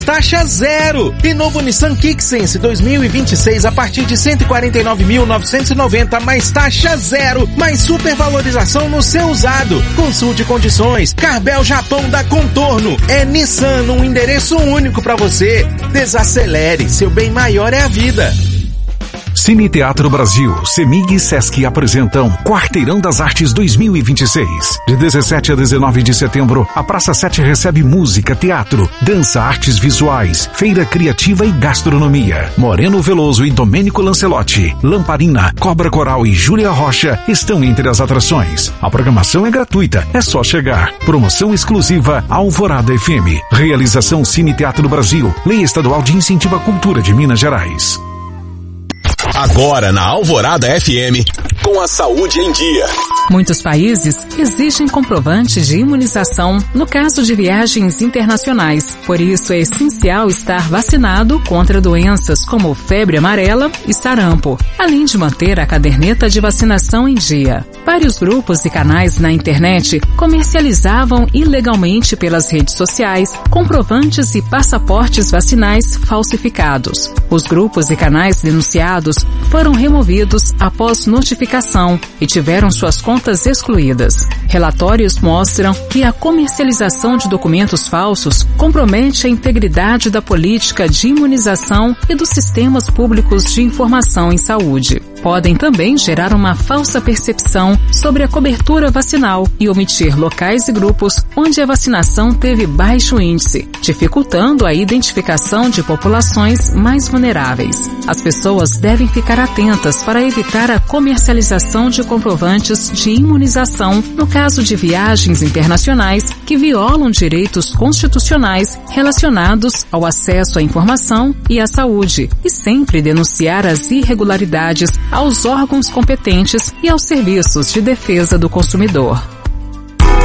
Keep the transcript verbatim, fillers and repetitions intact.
Taxa zero! E novo Nissan Kicksense dois mil e vinte e seis a partir de cento e quarenta e nove mil novecentos e noventa, mais taxa zero, mais supervalorização no seu usado. Consulte condições. Carbel Japão da Contorno. É Nissan, um endereço único para você. Desacelere, seu bem maior é a vida. Cine Teatro Brasil, Semig e Sesc apresentam Quarteirão das Artes dois mil e vinte e seis. De dezessete a dezenove de setembro, a Praça sete recebe música, teatro, dança, artes visuais, feira criativa e gastronomia. Moreno Veloso e Domênico Lancelotti, Lamparina, Cobra Coral e Júlia Rocha estão entre as atrações. A programação é gratuita, é só chegar. Promoção exclusiva Alvorada F M. Realização Cine Teatro Brasil, Lei Estadual de Incentivo à Cultura de Minas Gerais. Agora na Alvorada F M, com a saúde em dia. Muitos países exigem comprovante de imunização no caso de viagens internacionais. Por isso é essencial estar vacinado contra doenças como febre amarela e sarampo, além de manter a caderneta de vacinação em dia. Vários grupos e canais na internet comercializavam ilegalmente pelas redes sociais comprovantes e passaportes vacinais falsificados. Os grupos e canais denunciados foram removidos após notificação e tiveram suas contas excluídas. Relatórios mostram que a comercialização de documentos falsos compromete a integridade da política de imunização e dos sistemas públicos de informação em saúde. Podem também gerar uma falsa percepção sobre a cobertura vacinal e omitir locais e grupos onde a vacinação teve baixo índice, dificultando a identificação de populações mais vulneráveis. As pessoas devem ficar atentas para evitar a comercialização de comprovantes de imunização no caso de viagens internacionais que violam direitos constitucionais relacionados ao acesso à informação e à saúde, e sempre denunciar as irregularidades aos órgãos competentes e aos serviços de defesa do consumidor.